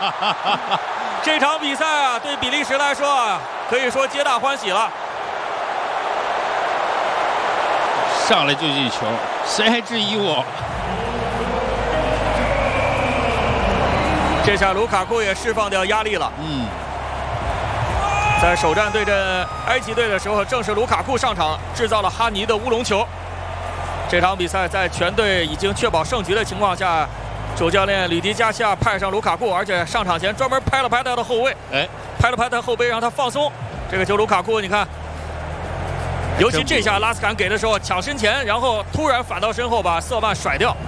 这场比赛啊，对比利时来说啊，可以说皆大欢喜了。 上来就进球，谁还质疑我？ 这下卢卡库也释放掉压力了。在首战对阵埃及队的时候，正是卢卡库上场制造了哈尼的乌龙球。这场比赛在全队已经确保胜局的情况下，主教练吕迪加西亚派上卢卡库，而且上场前专门拍了拍他的后卫，拍了拍他后背让他放松。这个球卢卡库，你看，尤其这下拉斯坎给的时候抢身前，然后突然反到身后把瑟曼甩掉。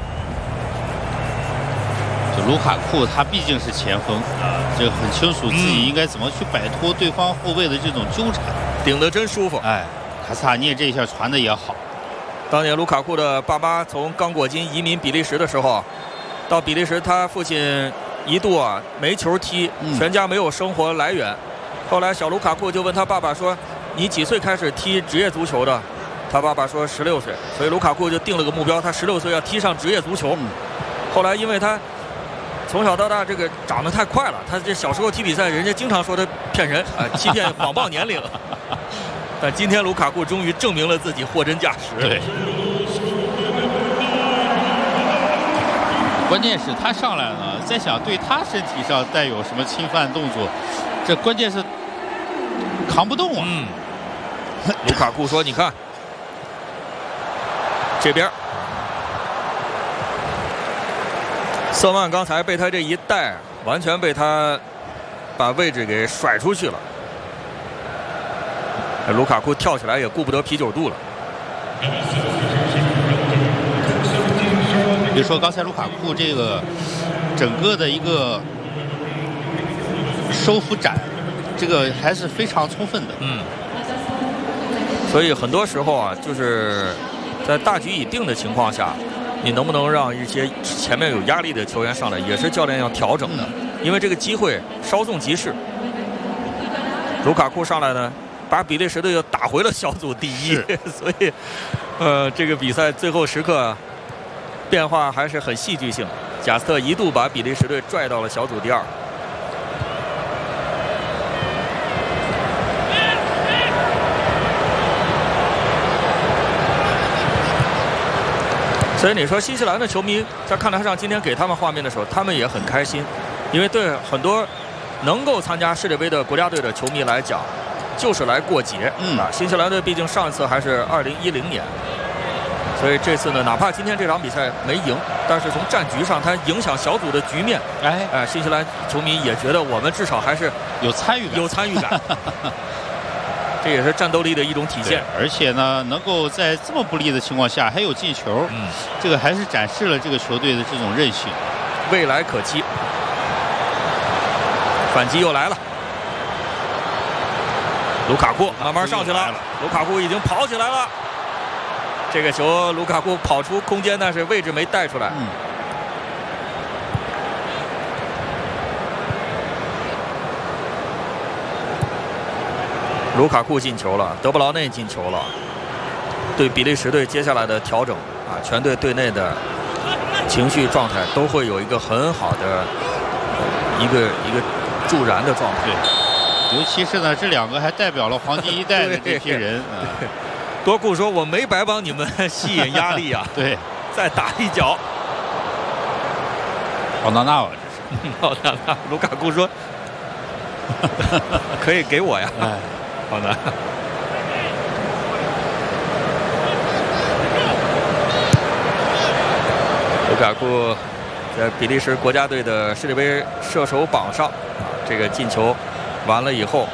就卢卡库他毕竟是前锋这个很清楚自己应该怎么去摆脱对方后卫的这种纠缠， 顶得真舒服。 卡斯塔涅这一下传的也好。 当年卢卡库的爸妈从刚果金移民比利时的时候，到比利时他父亲一度啊没球踢，全家没有生活来源。后来小卢卡库就问他爸爸说：“你几岁开始踢职业足球的？”他爸爸说：“16岁。”所以卢卡库就定了个目标，他16岁要踢上职业足球。后来因为他从小到大这个长得太快了，他这小时候踢比赛，人家经常说他骗人欺骗谎报年龄。但今天卢卡库终于证明了自己货真价实。 对，关键是他上来呢，在想对他身体上带有什么侵犯动作，这关键是扛不动啊。 卢卡库说：“你看，这边。”瑟曼刚才被他这一带，完全被他把位置给甩出去了。卢卡库跳起来也顾不得啤酒肚了。 比如说刚才卢卡库这个整个的一个收腹斩，这个还是非常充分的。 所以很多时候啊，就是在大局已定的情况下，你能不能让一些前面有压力的球员上来，也是教练要调整的。因为这个机会稍纵即逝。卢卡库上来呢，把比利时队又打回了小组第一，所以，这个比赛最后时刻变化还是很戏剧性。贾斯特一度把比利时队拽到了小组第2。所以你说新西兰的球迷在看台上今天给他们画面的时候，他们也很开心，因为对很多能够参加世界杯的国家队的球迷来讲，就是来过节。新西兰队毕竟上一次还是2010年，所以这次呢，哪怕今天这场比赛没赢，但是从战局上它影响小组的局面，新西兰球迷也觉得我们至少还是有参与感。 这也是战斗力的一种体现。 而且呢，能够在这么不利的情况下还有进球，这个还是展示了这个球队的这种韧性， 未来可期。反击又来了，卢卡库慢慢上去了，卢卡库已经跑起来了。这个球卢卡库跑出空间，但是位置没带出来。卢卡库进球了，德布劳内进球了，对比利时队接下来的调整啊，全队队内的情绪状态都会有一个很好的一个助燃的状态。 尤其是呢，这2个还代表了黄金一代的这批人。 多库说：“我没白帮你们吸引压力啊。” 对， 再打一脚。 奥纳纳，这是奥纳纳。卢卡库说：“可以给我呀。”好的。卢卡库在比利时国家队的世界杯射手榜上，这个进球完了以后，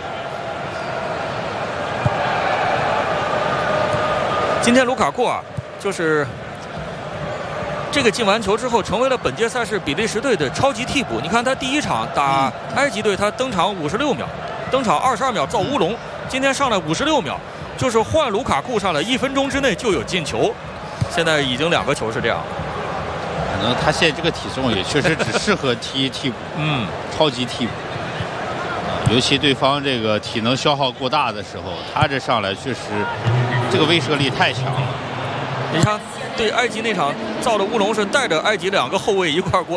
今天卢卡库啊，就是这个进完球之后，成为了本届赛事比利时队的超级替补。你看他第1场打埃及队，他登场56秒，登场22秒造乌龙。今天上来56秒，就是换卢卡库上来1分钟之内就有进球。现在已经2个球是这样。 可能他现在这个体重也确实只适合踢替补，超级替补。尤其对方这个体能消耗过大的时候，他这上来确实这个威慑力太强了。 你看对埃及那场造的乌龙是带着埃及2个后卫一块过。